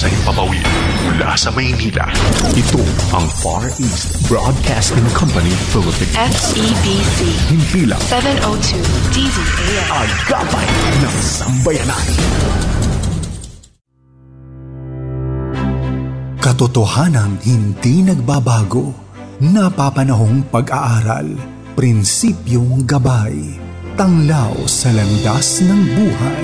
sa himpapawid mula sa Maynila. Ito ang Far East Broadcasting Company Philippines. FEBC. Himpilang 702 DZAM. Agapay ng Sambayanan. Katotohanang hindi nagbabago, napapanahong pag-aaral, prinsipyong gabay, tanglaw sa landas ng buhay.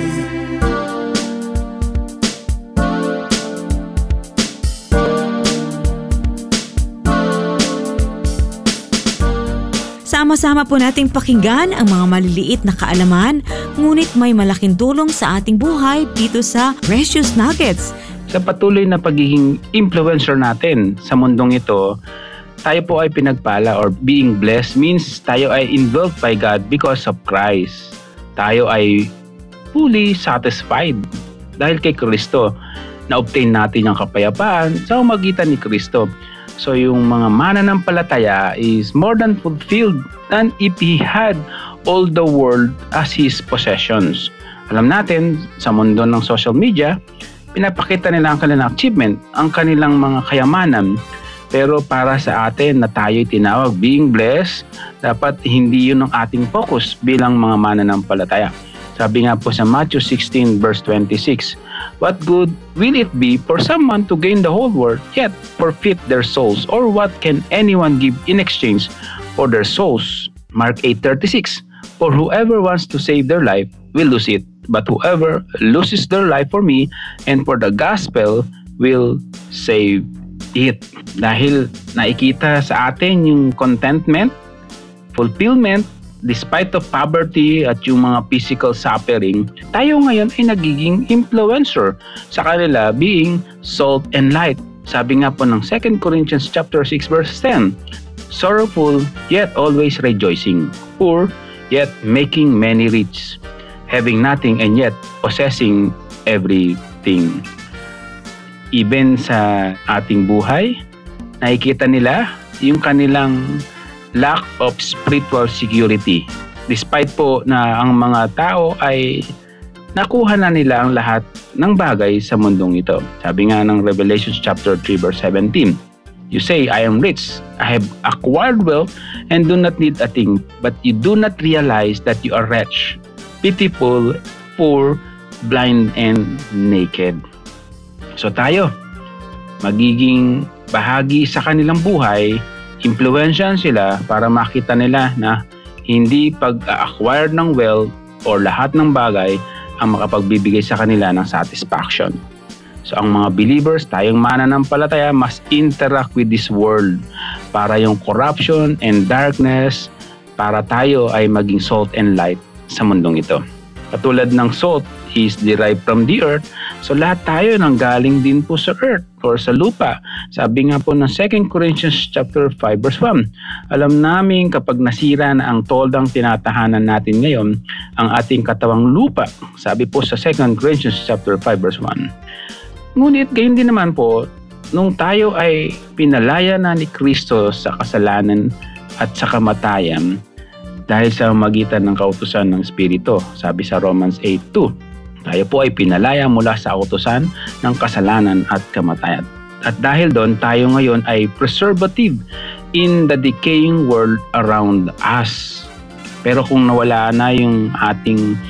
Sama-sama po nating pakinggan ang mga maliliit na kaalaman, ngunit may malaking tulong sa ating buhay dito sa Precious Nuggets. Sa patuloy na pagiging influencer natin sa mundong ito, tayo po ay pinagpala or being blessed means tayo ay involved by God because of Christ. Tayo ay fully satisfied dahil kay Kristo. Na-obtain natin yung kapayapaan sa pamamagitan ni Kristo. So yung mga mananampalataya is more than fulfilled than if he had all the world as his possessions. Alam natin, sa mundo ng social media, pinapakita nila ang kanilang achievement, ang kanilang mga kayamanan. Pero para sa atin na tayo'y tinawag being blessed, dapat hindi yun ang ating focus bilang mga mananampalataya. Sabi nga po sa Matthew 16 verse 26, "What good will it be for someone to gain the whole world, yet forfeit their souls? Or what can anyone give in exchange for their souls?" Mark 8:36, "For whoever wants to save their life will lose it, but whoever loses their life for me and for the gospel will save it." Dahil nakikita sa atin yung contentment, fulfillment, despite of poverty at yung mga physical suffering, tayo ngayon ay nagiging influencer sa kanila, being salt and light. Sabi nga po ng 2 Corinthians chapter 6 verse 10, "Sorrowful yet always rejoicing, poor yet making many rich, having nothing and yet possessing everything." Even sa ating buhay, nakikita nila yung kanilang lack of spiritual security. Despite po na ang mga tao ay nakuha na nila ang lahat ng bagay sa mundong ito. Sabi nga ng Revelation chapter 3 verse 17, "You say, I am rich, I have acquired wealth and do not need a thing, but you do not realize that you are wretched, pitiful, poor, blind, and naked." So tayo, magiging bahagi sa kanilang buhay, impluwensyahan sila para makita nila na hindi pag-acquire ng wealth or lahat ng bagay ang makapagbibigay sa kanila ng satisfaction. So ang mga believers, tayong mananampalataya, must interact with this world para yung corruption and darkness, para tayo ay maging salt and light sa mundong ito. Katulad ng salt is derived from the earth, so lahat tayo nanggaling din po sa earth or sa lupa. Sabi nga po ng 2 Corinthians chapter 5 verse 1, "Alam namin kapag nasira na ang toldang tinatahanan natin ngayon, ang ating katawang lupa." Sabi po sa 2 Corinthians chapter 5 verse 1. Ngunit gayon din naman po, nung tayo ay pinalaya na ni Kristo sa kasalanan at sa kamatayan, dahil sa magitan ng kautusan ng Espiritu. Sabi sa Romans 8:2, tayo po ay pinalaya mula sa kautusan ng kasalanan at kamatayan. At dahil doon, tayo ngayon ay preservative in the decaying world around us. Pero kung nawala na yung ating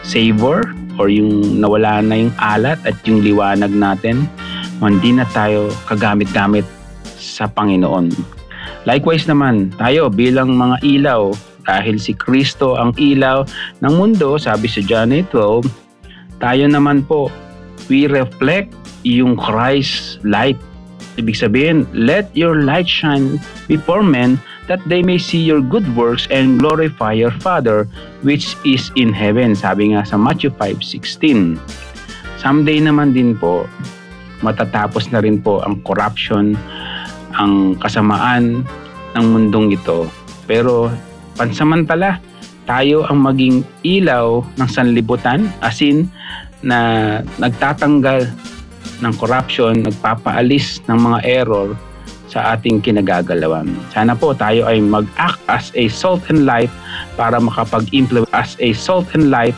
savor or yung nawala na yung alat at yung liwanag natin, hindi na tayo kagamit-gamit sa Panginoon. Likewise naman, tayo bilang mga ilaw, dahil si Kristo ang ilaw ng mundo, sabi sa John 8:12, tayo naman po, we reflect yung Christ light. Ibig sabihin, let your light shine before men that they may see your good works and glorify your Father which is in heaven. Sabi nga sa Matthew 5:16. Someday naman din po, matatapos na rin po ang corruption, ang kasamaan ng mundong ito. Pero pansamantala, tayo ang maging ilaw ng sanlibutan, as in na nagtatanggal ng corruption, nagpapaalis ng mga error sa ating kinagagalawan. Sana po tayo ay mag-act as a salt and light para makapag-influence as a salt and light